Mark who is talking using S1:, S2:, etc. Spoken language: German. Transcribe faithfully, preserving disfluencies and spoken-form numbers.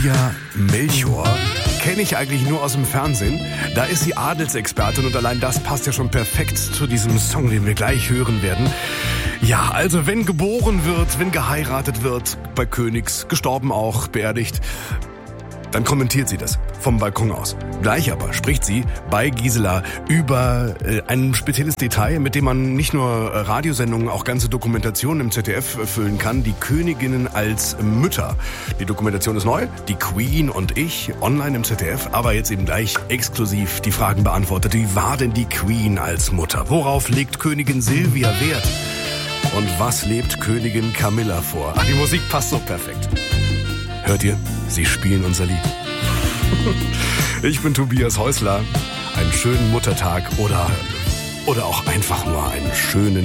S1: Ja, Melchior kenne ich eigentlich nur aus dem Fernsehen. Da ist sie Adelsexpertin und allein das passt ja schon perfekt zu diesem Song, den wir gleich hören werden. Ja, also wenn geboren wird, wenn geheiratet wird, bei Königs, gestorben auch, beerdigt, dann kommentiert sie das vom Balkon aus. Gleich aber spricht sie bei Gisela über äh, ein spezielles Detail, mit dem man nicht nur äh, Radiosendungen, auch ganze Dokumentationen im Z D F füllen kann. Die Königinnen als Mütter. Die Dokumentation ist neu, die Queen und ich, online im Z D F, aber jetzt eben gleich exklusiv die Fragen beantwortet. Wie war denn die Queen als Mutter? Worauf legt Königin Silvia Wert? Und was lebt Königin Camilla vor? Ach, die Musik passt so perfekt. Hört ihr? Sie spielen unser Lied. Ich bin Tobias Häusler. Einen schönen Muttertag oder, oder auch einfach nur einen schönen